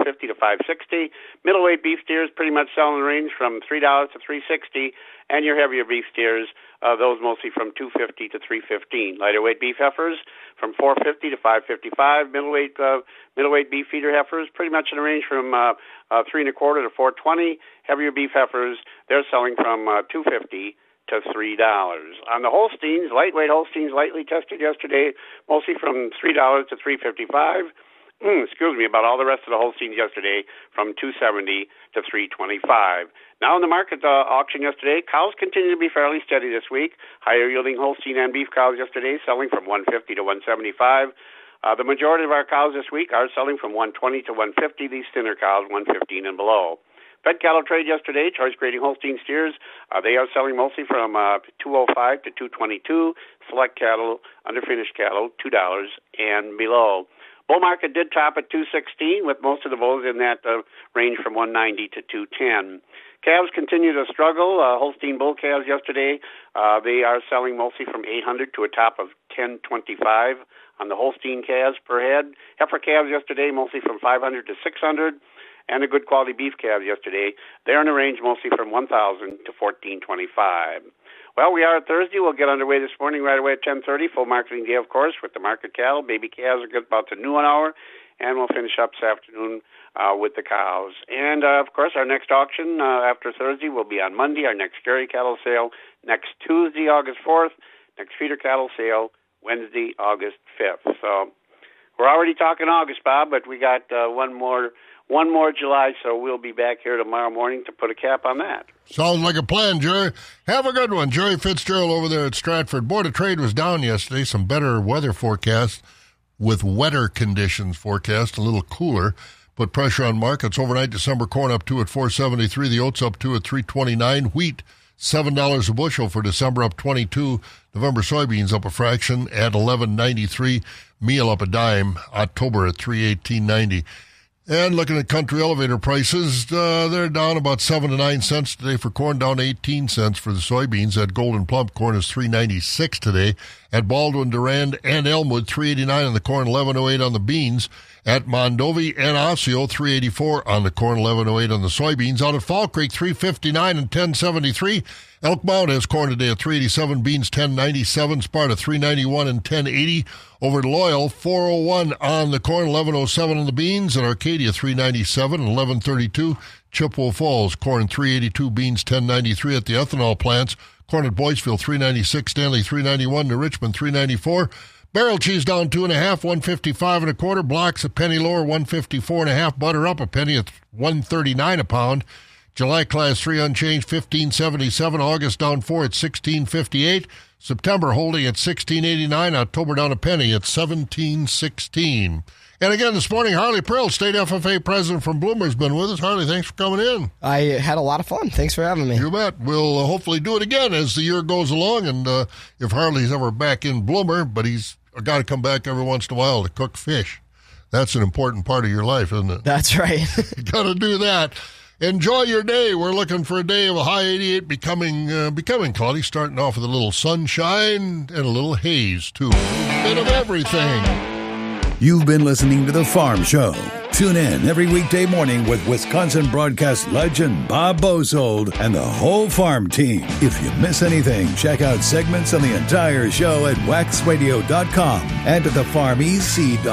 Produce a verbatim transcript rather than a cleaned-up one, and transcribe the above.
fifty to five sixty. Middleweight beef steers pretty much selling in the range from three dollars to three sixty, and your heavier beef steers, uh, those mostly from two fifty to three fifteen. Lighter weight beef heifers from four fifty to five fifty-five. Middleweight uh, middleweight beef feeder heifers pretty much in the range from uh, uh, three and a quarter to four twenty. Heavier beef heifers, they're selling from uh, two fifty to three dollars. On the Holsteins, lightweight Holsteins lightly tested yesterday, mostly from three dollars to three fifty-five. Mm, excuse me, about all the rest of the Holsteins yesterday from two seventy to three twenty-five. Now in the market uh, auction yesterday, cows continue to be fairly steady this week. Higher yielding Holstein and beef cows yesterday selling from one fifty to one seventy-five. Uh, the majority of our cows this week are selling from one twenty to one fifty. These thinner cows, one fifteen and below. Fed cattle trade yesterday, choice grading Holstein steers, uh, they are selling mostly from uh, two oh five to two twenty-two. Select cattle, underfinished cattle, two dollars and below. Bull market did top at two sixteen, with most of the bulls in that uh, range from one ninety to two ten. Calves continue to struggle. Uh, Holstein bull calves yesterday, uh, they are selling mostly from eight hundred to a top of ten twenty-five on the Holstein calves per head. Heifer calves yesterday mostly from five hundred to six hundred. And the good quality beef calves yesterday, they're in a range mostly from one thousand to fourteen twenty-five. Well, we are at Thursday. We'll get underway this morning right away at ten thirty. Full marketing day, of course, with the market cattle. Baby calves are good about the noon hour. And we'll finish up this afternoon uh, with the cows. And, uh, of course, our next auction uh, after Thursday will be on Monday. Our next dairy cattle sale next Tuesday, August fourth. Next feeder cattle sale Wednesday, August fifth. So we're already talking August, Bob, but we got uh, one more... One more July, so we'll be back here tomorrow morning to put a cap on that. Sounds like a plan, Jerry. Have a good one. Jerry Fitzgerald over there at Stratford. Board of Trade was down yesterday. Some better weather forecasts with wetter conditions forecast, a little cooler. Put pressure on markets. Overnight, December corn up two at four seventy-three. The oats up two at three twenty-nine. Wheat, seven dollars a bushel for December, up twenty-two. November soybeans up a fraction at eleven ninety-three. Meal up a dime. October at three eighteen ninety. And looking at country elevator prices, uh, they're down about seven to nine cents today for corn, down to eighteen cents for the soybeans. At Golden Plump, corn is three ninety-six today. At Baldwin, Durand, and Elmwood, three eighty-nine on the corn, eleven oh eight on the beans. At Mondovi and Osseo, three eighty-four on the corn, eleven oh eight on the soybeans. Out at Fall Creek, three fifty-nine and ten seventy-three. Elk Mound has corn today at three eighty-seven, beans ten ninety-seven, Sparta three ninety-one and ten eighty. Over at Loyal, four oh one on the corn, eleven oh seven on the beans. At Arcadia, three ninety-seven and eleven thirty-two. Chippewa Falls, corn three eighty-two, beans ten ninety-three at the ethanol plants. Corn at Boyceville, three ninety-six, Stanley three ninety-one, to Richmond three ninety-four. Barrel cheese down two and a half, one fifty-five and a quarter. Blocks a penny lower, one fifty-four and a half. Butter up a penny at one thirty-nine a pound. July class three unchanged, fifteen seventy-seven. August down four at sixteen fifty-eight. September holding at sixteen eighty-nine. October down a penny at seventeen sixteen. And again this morning, Harley Prill, State F F A President from Bloomer, has been with us. Harley, thanks for coming in. I had a lot of fun. Thanks for having me. You bet. We'll uh, hopefully do it again as the year goes along. And uh, if Harley's ever back in Bloomer, but he's got to come back every once in a while to cook fish. That's an important part of your life, isn't it? That's right. You got to do that. Enjoy your day. We're looking for a day of a high eighty-eight, becoming uh, becoming cloudy, starting off with a little sunshine and a little haze, too. A bit of everything. You've been listening to The Farm Show. Tune in every weekday morning with Wisconsin broadcast legend Bob Bosold and the whole farm team. If you miss anything, check out segments on the entire show at wax radio dot com and at the farm e c dot com.